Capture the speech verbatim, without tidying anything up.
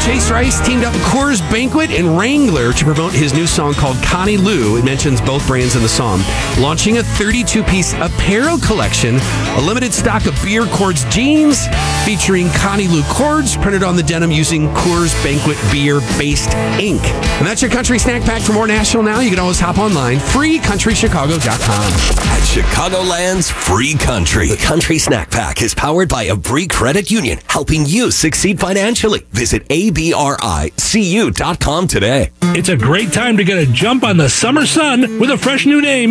Chase Rice teamed up with Coors Banquet and Wrangler to promote his new song called Connie Lou. It mentions both brands in the song. Launching a thirty-two piece apparel collection, a limited stock of beer cords jeans featuring Connie Lou cords printed on the denim using Coors Banquet beer-based ink. And that's your Country Snack Pack. For more National Now, you can always hop online, free country chicago dot com. At Chicagoland's Free Country, the Country Snack Pack is powered by Abri Credit Union, helping you succeed financially. Visit A B R I C U dot com today. It's a great time to get a jump on the summer sun with a fresh new name.